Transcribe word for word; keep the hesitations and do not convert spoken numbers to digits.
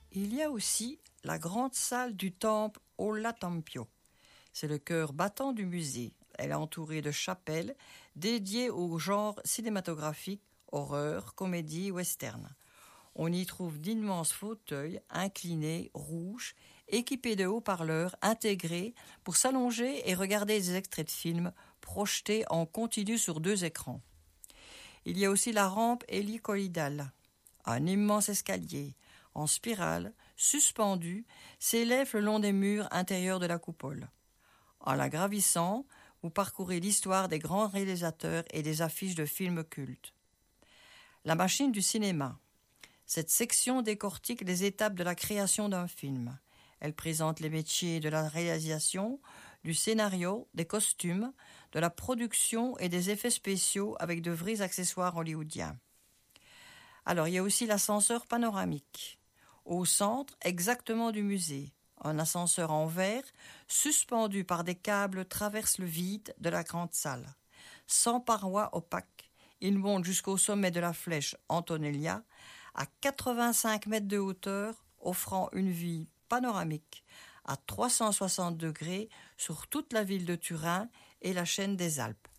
Il y a aussi la grande salle du temple Olla Tempio. C'est le cœur battant du musée. Elle est entourée de chapelles dédiées au genre cinématographique, horreur, comédie, western. On y trouve d'immenses fauteuils inclinés, rouges, équipés de haut-parleurs intégrés pour s'allonger et regarder des extraits de films projetés en continu sur deux écrans. Il y a aussi la rampe hélicoïdale, un immense escalier en spirale, suspendu, s'élève le long des murs intérieurs de la coupole. En la gravissant, vous parcourez l'histoire des grands réalisateurs et des affiches de films cultes. La machine du cinéma. Cette section décortique les étapes de la création d'un film. Elle présente les métiers de la réalisation, du scénario, des costumes, de la production et des effets spéciaux avec de vrais accessoires hollywoodiens. Alors, il y a aussi l'ascenseur panoramique. Au centre, exactement du musée, un ascenseur en verre, suspendu par des câbles, traverse le vide de la grande salle. Sans parois opaques, il monte jusqu'au sommet de la flèche Antonellia, à quatre-vingt-cinq mètres de hauteur, offrant une vue panoramique à trois cent soixante degrés sur toute la ville de Turin et la chaîne des Alpes.